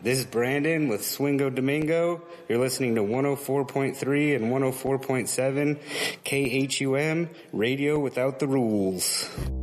This is Brandon with Swingo Domingo. You're listening to 104.3 and 104.7 KHUM, Radio Without the Rules.